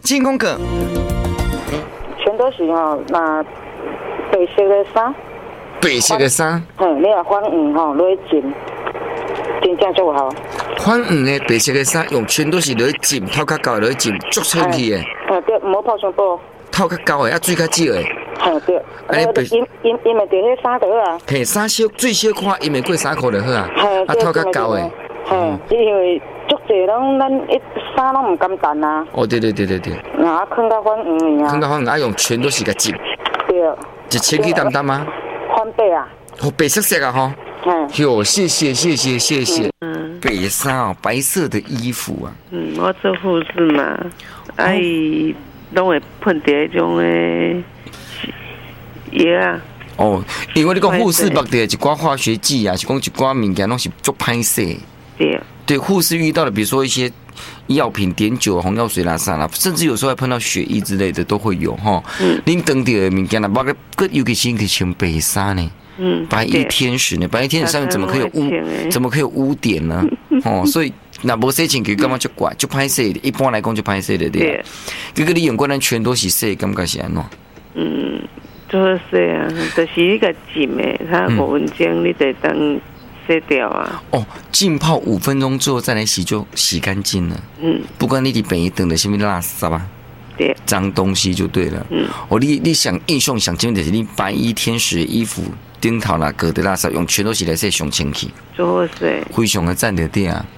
请讲个。 全都是那白色的衫。 白色的衫。 你若反黄落去浸，真正足好。 反黄的白色的衫，用全都是落去浸，头较高落去浸，足清气的。 对，唔好泡上煲。 头较高的，水较少的。 对。因会着迄衫就好啊。 嘿，衫小最小看，因会过3块就好啊。头较高的。 因为足侪拢咱一衫拢唔甘淡啊。 哦，对。 啊，放到反黄啊。 放到反黄，用全都是个浸。 对。 一清气淡淡吗？ 翻白啊。 白色啊吼。哟，谢谢。白衫哦，白色的衣服啊。 我做护士嘛，伊拢会喷伫迄种诶药啊。 哦，因为你讲护士目的一寡化学剂啊，是讲一寡物件拢是足歹势。对，护士遇到的，比如说一些药品碘酒、红药水啦、啥啦，甚至有时候还碰到血液之类的都会有哈。恁当地的物件啦，包括尤其是可以穿白纱呢。白衣天使呢？白衣天使上面怎么可以有污点呢？所以那无洗清气，感觉就怪就歹势的。一般来讲就歹势的对。这个你用过咱全都是洗，感觉是安怎？ 就是洗啊，就是那个浸的，它5分钟你得当洗掉啊。 浸泡5分钟之后再来洗就洗干净了。不管你的本一等的什么垃圾啊。脏东西就对了。你想印象想清的是你白衣天使的衣服顶头啦，隔的垃圾用全都是来洗上清气，非常的赞的点啊！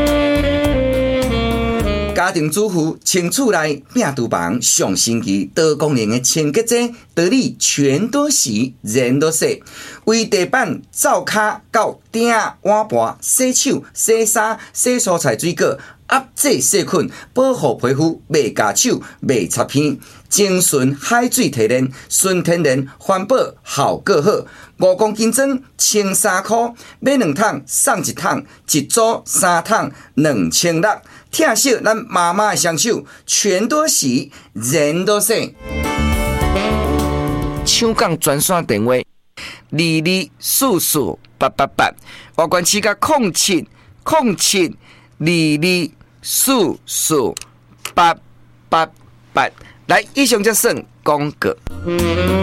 家庭主妇清厝内拼厨房上星期多功能的清洁剂，道理全都洗，人都洗。为地板、灶骹到鼎、碗盘、洗手、洗衫、洗蔬菜水果。压制细菌，保护皮肤，袂夹手，袂擦片，精纯海水提炼，纯天然，环保，效果好。5公斤装，清3块，买2桶送1桶，一组3桶，2600。听惜咱妈妈的双手，全都洗，人都洗。抢港专线电话：22448888，外关市甲070722448888，来，以上则算广告。